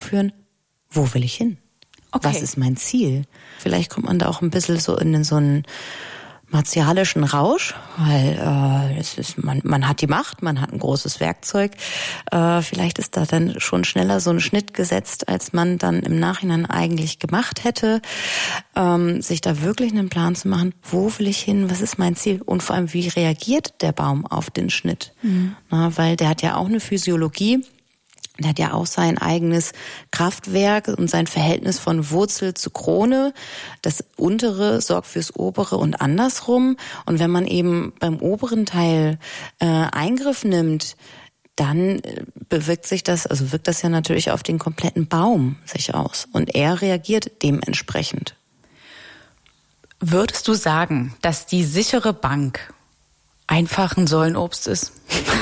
führen, wo will ich hin? Okay. Was ist mein Ziel? Vielleicht kommt man da auch ein bisschen so in so einen martialischen Rausch, weil man hat die Macht, man hat ein großes Werkzeug. Vielleicht ist da dann schon schneller so ein Schnitt gesetzt, als man dann im Nachhinein eigentlich gemacht hätte. Sich da wirklich einen Plan zu machen, wo will ich hin, was ist mein Ziel und vor allem, wie reagiert der Baum auf den Schnitt? Weil der hat ja auch eine Physiologie. Der hat ja auch sein eigenes Kraftwerk und sein Verhältnis von Wurzel zu Krone. Das untere sorgt fürs obere und andersrum. Und wenn man eben beim oberen Teil Eingriff nimmt, dann wirkt das ja natürlich auf den kompletten Baum sich aus. Und er reagiert dementsprechend. Würdest du sagen, dass die sichere Bank einfach ein Säulenobst ist?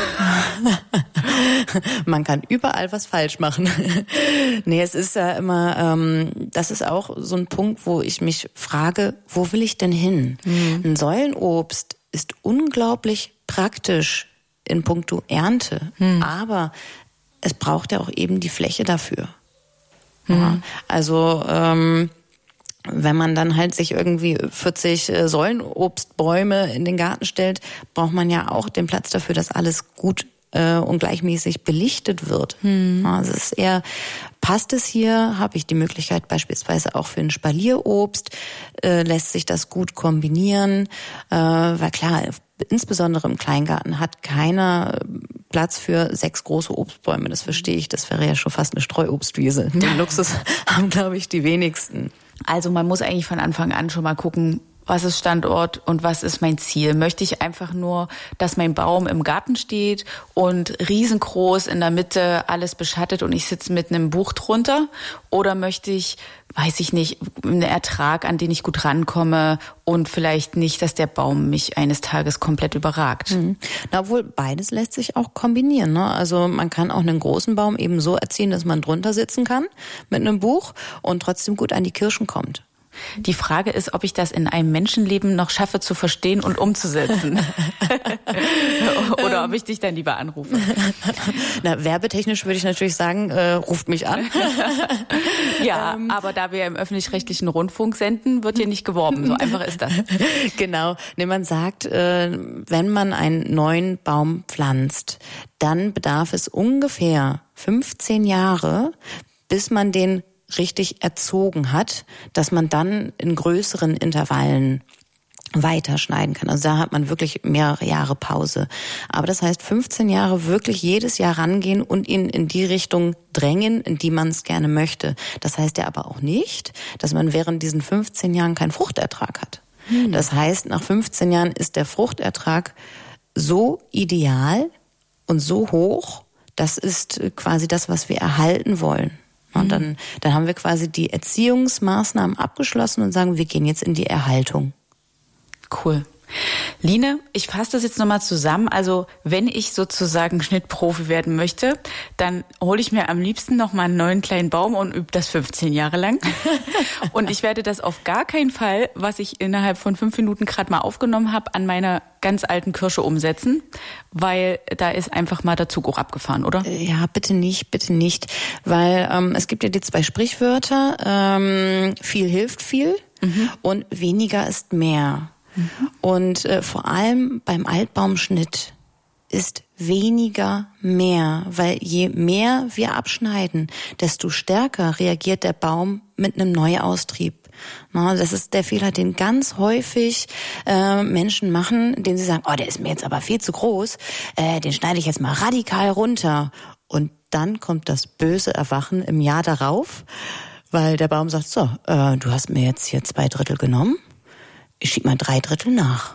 Man kann überall was falsch machen. Nee, es ist ja immer, das ist auch so ein Punkt, wo ich mich frage, wo will ich denn hin? Ein Säulenobst ist unglaublich praktisch in puncto Ernte, aber es braucht ja auch eben die Fläche dafür. Ja, also wenn man dann halt sich irgendwie 40 Säulenobstbäume in den Garten stellt, braucht man ja auch den Platz dafür, dass alles gut und gleichmäßig belichtet wird. Also es ist eher, passt es hier, habe ich die Möglichkeit beispielsweise auch für ein Spalierobst, lässt sich das gut kombinieren, weil klar, insbesondere im Kleingarten hat keiner Platz für 6 große Obstbäume, das verstehe ich, das wäre ja schon fast eine Streuobstwiese. Den Luxus haben, glaube ich, die wenigsten. Also man muss eigentlich von Anfang an schon mal gucken, was ist Standort und was ist mein Ziel? Möchte ich einfach nur, dass mein Baum im Garten steht und riesengroß in der Mitte alles beschattet und ich sitze mit einem Buch drunter? Oder möchte ich, weiß ich nicht, einen Ertrag, an den ich gut rankomme und vielleicht nicht, dass der Baum mich eines Tages komplett überragt? Na, obwohl beides lässt sich auch kombinieren, ne? Also man kann auch einen großen Baum eben so erziehen, dass man drunter sitzen kann mit einem Buch und trotzdem gut an die Kirschen kommt. Die Frage ist, ob ich das in einem Menschenleben noch schaffe zu verstehen und umzusetzen. Oder ob ich dich dann lieber anrufe. Na, werbetechnisch würde ich natürlich sagen, ruft mich an. Ja, aber da wir im öffentlich-rechtlichen Rundfunk senden, wird hier nicht geworben. So einfach ist das. Genau. Nee, man sagt, wenn man einen neuen Baum pflanzt, dann bedarf es ungefähr 15 Jahre, bis man den richtig erzogen hat, dass man dann in größeren Intervallen weiterschneiden kann. Also da hat man wirklich mehrere Jahre Pause. Aber das heißt 15 Jahre wirklich jedes Jahr rangehen und ihn in die Richtung drängen, in die man es gerne möchte. Das heißt ja aber auch nicht, dass man während diesen 15 Jahren keinen Fruchtertrag hat. Das heißt, nach 15 Jahren ist der Fruchtertrag so ideal und so hoch, das ist quasi das, was wir erhalten wollen. Und dann haben wir quasi die Erziehungsmaßnahmen abgeschlossen und sagen, wir gehen jetzt in die Erhaltung. Cool. Line, ich fasse das jetzt nochmal zusammen. Also wenn ich sozusagen Schnittprofi werden möchte, dann hole ich mir am liebsten nochmal einen neuen kleinen Baum und übe das 15 Jahre lang. Und ich werde das auf gar keinen Fall, was ich innerhalb von 5 Minuten gerade mal aufgenommen habe, an meiner ganz alten Kirsche umsetzen, weil da ist einfach mal der Zug auch abgefahren, oder? Ja, bitte nicht, weil es gibt ja die 2 Sprichwörter, viel hilft viel und weniger ist mehr. Und vor allem beim Altbaumschnitt ist weniger mehr, weil je mehr wir abschneiden, desto stärker reagiert der Baum mit einem Neuaustrieb. Das ist der Fehler, den ganz häufig Menschen machen, denen sie sagen, oh, der ist mir jetzt aber viel zu groß, den schneide ich jetzt mal radikal runter. Und dann kommt das böse Erwachen im Jahr darauf, weil der Baum sagt, so, du hast mir jetzt hier 2/3 genommen. Ich schieb mal 3/3 nach.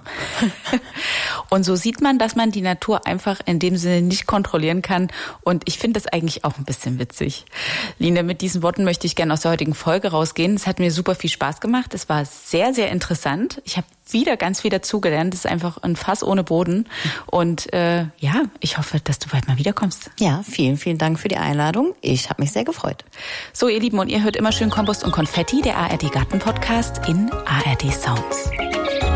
Und so sieht man, dass man die Natur einfach in dem Sinne nicht kontrollieren kann. Und ich finde das eigentlich auch ein bisschen witzig. Line, mit diesen Worten möchte ich gerne aus der heutigen Folge rausgehen. Es hat mir super viel Spaß gemacht. Es war sehr, sehr interessant. Ich habe wieder ganz viel dazugelernt. Das ist einfach ein Fass ohne Boden. Und ja, ich hoffe, dass du bald mal wiederkommst. Ja, vielen, vielen Dank für die Einladung. Ich habe mich sehr gefreut. So, ihr Lieben, und ihr hört immer schön Kompost und Konfetti, der ARD Garten Podcast in ARD Sounds.